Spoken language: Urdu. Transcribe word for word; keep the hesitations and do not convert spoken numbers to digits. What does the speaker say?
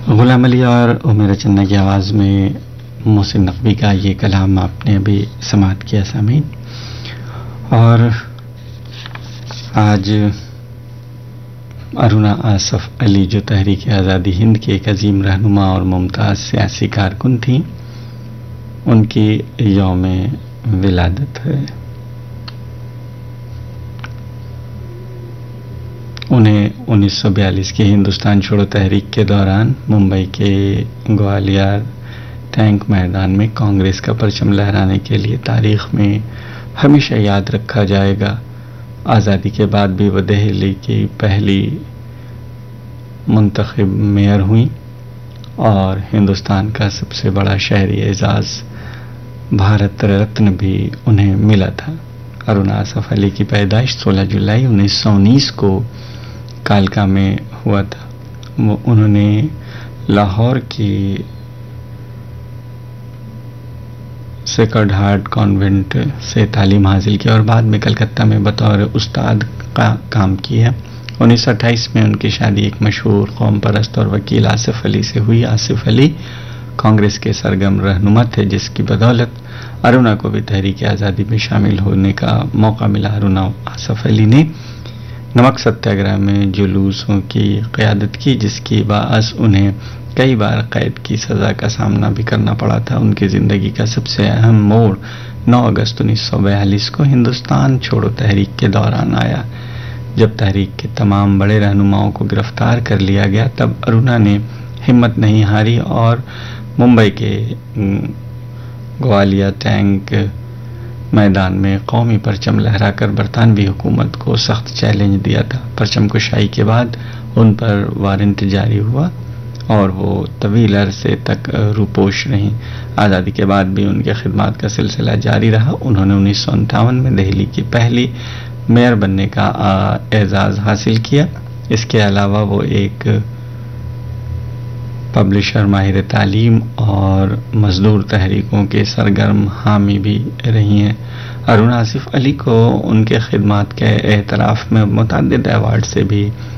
غلام علی اور عمیر چنّا کی آواز میں محسن نقوی کا یہ کلام آپ نے ابھی سماعت کیا سامعین. اور آج ارونا آصف علی جو تحریک آزادی ہند کے ایک عظیم رہنما اور ممتاز سیاسی کارکن تھیں، ان کی یوم ولادت ہے. انہیں انیس سو بیالیس کی ہندوستان چھوڑو تحریک کے دوران ممبئی کے گوالیار ٹینک میدان میں کانگریس کا پرچم لہرانے کے لیے تاریخ میں ہمیشہ یاد رکھا جائے گا. آزادی کے بعد بھی وہ دہلی کی پہلی منتخب میئر ہوئیں اور ہندوستان کا سب سے بڑا شہری اعزاز بھارت رتن بھی انہیں ملا تھا. ارونا آصف علی کی پیدائش سولہ جولائی انیس سو انیس کو کالکا میں ہوا تھا. وہ انہوں نے لاہور کی سیکرڈ ہارٹ کانوینٹ سے تعلیم حاصل کی اور بعد میں کلکتہ میں بطور استاد کا کام کیا. انیس سو اٹھائیس میں ان کی شادی ایک مشہور قوم پرست اور وکیل آصف علی سے ہوئی. آصف علی کانگریس کے سرگرم رہنما تھے، جس کی بدولت ارونا کو بھی تحریک آزادی میں شامل ہونے کا موقع ملا. ارونا آصف علی نے نمک ستیاگرہ میں جلوسوں کی قیادت کی، جس کی باعث انہیں کئی بار قید کی سزا کا سامنا بھی کرنا پڑا تھا. ان کی زندگی کا سب سے اہم موڑ نو اگست انیس سو بیالیس کو ہندوستان چھوڑو تحریک کے دوران آیا. جب تحریک کے تمام بڑے رہنماؤں کو گرفتار کر لیا گیا، تب ارونا نے ہمت نہیں ہاری اور ممبئی کے گوالیار ٹینک میدان میں قومی پرچم لہرا کر برطانوی حکومت کو سخت چیلنج دیا تھا. پرچم کشائی کے بعد ان پر وارنٹ جاری ہوا اور وہ طویل عرصے تک روپوش رہیں. آزادی کے بعد بھی ان کے خدمات کا سلسلہ جاری رہا. انہوں نے انیس سو انٹھاون میں دہلی کی پہلی میئر بننے کا اعزاز حاصل کیا. اس کے علاوہ وہ ایک پبلشر، ماہر تعلیم اور مزدور تحریکوں کے سرگرم حامی بھی رہی ہیں. ارونا آصف علی کو ان کے خدمات کے اعتراف میں متعدد ایوارڈ سے بھی